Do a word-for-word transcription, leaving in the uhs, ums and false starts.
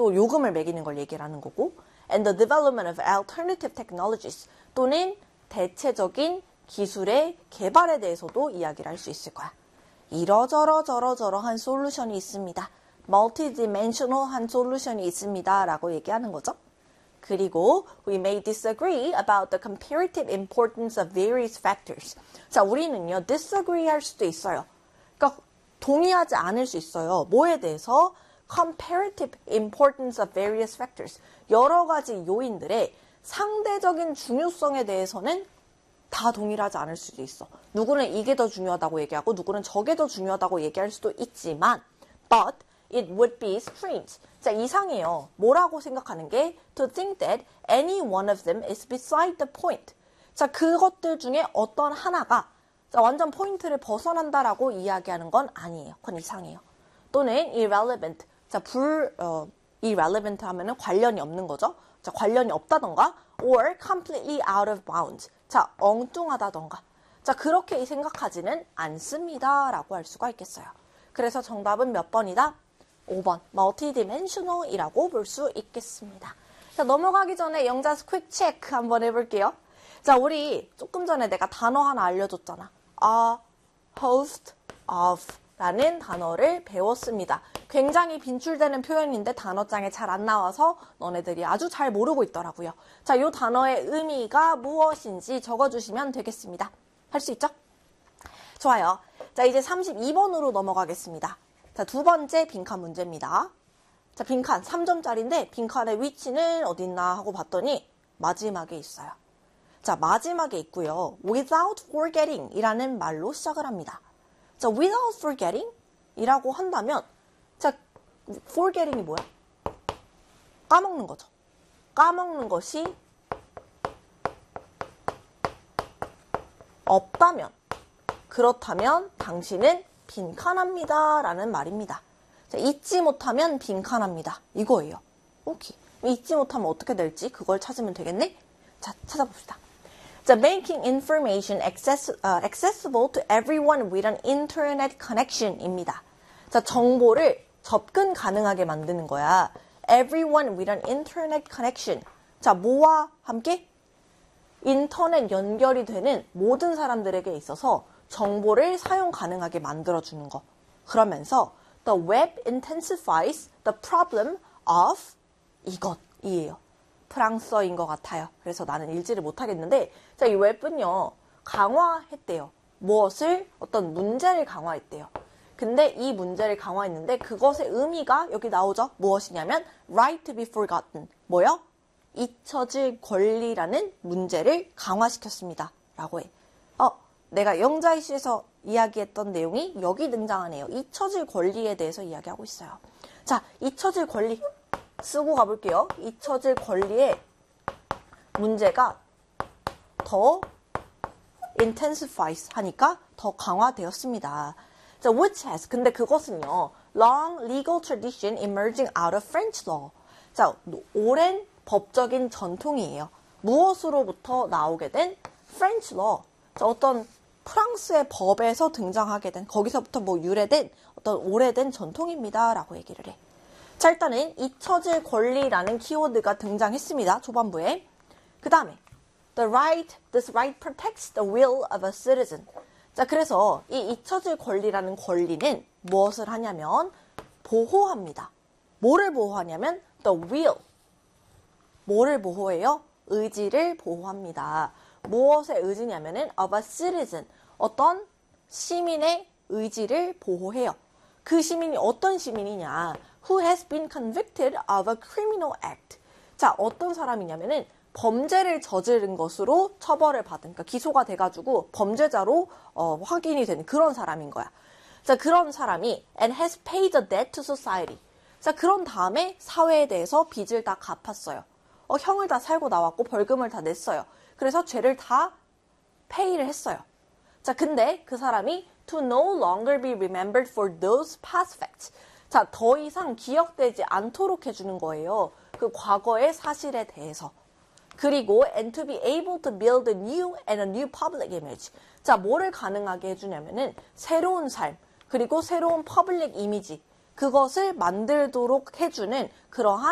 또 요금을 매기는 걸 얘기하는 거고, and the development of alternative technologies 또는 대체적인 기술의 개발에 대해서도 이야기를 할 수 있을 거야. 이러저러 저러저러한 솔루션이 있습니다. multidimensional한 솔루션이 있습니다. 라고 얘기하는 거죠. 그리고 we may disagree about the comparative importance of various factors. 자, 우리는요, disagree 할 수도 있어요. 그러니까 동의하지 않을 수 있어요. 뭐에 대해서? comparative importance of various factors. 여러 가지 요인들의 상대적인 중요성에 대해서는 다 동의를 하지 않을 수도 있어. 누구는 이게 더 중요하다고 얘기하고 누구는 저게 더 중요하다고 얘기할 수도 있지만 but it would be strange. 자, 이상해요. 뭐라고 생각하는 게 to think that any one of them is beside the point. 자, 그것들 중에 어떤 하나가 자, 완전 포인트를 벗어난다라고 이야기하는 건 아니에요. 그건 이상해요. 또는 irrelevant. 자, 불, 어, irrelevant 하면은 관련이 없는 거죠. 자, 관련이 없다던가 or completely out of bounds. 자, 엉뚱하다던가. 자, 그렇게 생각하지는 않습니다. 라고 할 수가 있겠어요. 그래서 정답은 몇 번이다? 오 번. multidimensional이라고 볼 수 있겠습니다. 자, 넘어가기 전에 영자스 퀵 체크 한번 해볼게요. 자, 우리 조금 전에 내가 단어 하나 알려줬잖아. a host of 라는 단어를 배웠습니다. 굉장히 빈출되는 표현인데 단어장에 잘 안 나와서 너네들이 아주 잘 모르고 있더라고요. 자, 이 단어의 의미가 무엇인지 적어주시면 되겠습니다. 할 수 있죠? 좋아요. 자, 이제 삼십이 번으로 넘어가겠습니다. 자, 두 번째 빈칸 문제입니다. 자, 빈칸 삼 점짜리인데 빈칸의 위치는 어디 있나 하고 봤더니 마지막에 있어요. 자, 마지막에 있고요. without forgetting 이라는 말로 시작을 합니다. 자, without forgetting 이라고 한다면 자, forgetting이 뭐야? 까먹는 거죠. 까먹는 것이 없다면 그렇다면 당신은 빈칸합니다 라는 말입니다. 자, 잊지 못하면 빈칸합니다. 이거예요. 오케이. 잊지 못하면 어떻게 될지 그걸 찾으면 되겠네? 자, 찾아봅시다. 자, making information access, uh, accessible to everyone with an internet connection입니다. 자, 정보를 접근 가능하게 만드는 거야. everyone with an internet connection. 자, 뭐와 함께? 인터넷 연결이 되는 모든 사람들에게 있어서 정보를 사용 가능하게 만들어주는 거. 그러면서 the web intensifies the problem of 이것이에요. 프랑스어인 것 같아요. 그래서 나는 읽지를 못하겠는데 자, 이 웹은요. 강화했대요. 무엇을? 어떤 문제를 강화했대요. 근데 이 문제를 강화했는데 그것의 의미가 여기 나오죠. 무엇이냐면 right to be forgotten. 뭐요? 잊혀질 권리라는 문제를 강화시켰습니다. 라고 해. 어, 내가 영자이시에서 이야기했던 내용이 여기 등장하네요. 잊혀질 권리에 대해서 이야기하고 있어요. 자, 잊혀질 권리 쓰고 가볼게요. 잊혀질 권리의 문제가 더 intensifies 하니까 더 강화되었습니다. 자, which has 근데 그것은요. long legal tradition emerging out of French law. 자, 오랜 법적인 전통이에요. 무엇으로부터 나오게 된 French law. 자, 어떤 프랑스의 법에서 등장하게 된 거기서부터 뭐 유래된 어떤 오래된 전통입니다. 라고 얘기를 해. 자, 일단은 잊혀질 권리라는 키워드가 등장했습니다. 초반부에. 그 다음에 the right, this right protects the will of a citizen. 자, 그래서 이 잊혀질 권리라는 권리는 무엇을 하냐면 보호합니다. 뭐를 보호하냐면 the will. 뭐를 보호해요? 의지를 보호합니다. 무엇의 의지냐면은 of a citizen. 어떤 시민의 의지를 보호해요. 그 시민이 어떤 시민이냐? Who has been convicted of a criminal act. 자, 어떤 사람이냐면은 범죄를 저지른 것으로 처벌을 받은, 그러니까 기소가 돼가지고 범죄자로 어, 확인이 되는 그런 사람인 거야. 자, 그런 사람이 and has paid a debt to society. 자, 그런 다음에 사회에 대해서 빚을 다 갚았어요. 어, 형을 다 살고 나왔고 벌금을 다 냈어요. 그래서 죄를 다 페이를 했어요. 자, 근데 그 사람이 to no longer be remembered for those past facts. 자, 더 이상 기억되지 않도록 해주는 거예요. 그 과거의 사실에 대해서. 그리고 and to be able to build a new and a new public image. 자, 뭐를 가능하게 해주냐면은 새로운 삶, 그리고 새로운 퍼블릭 이미지. 그것을 만들도록 해주는 그러한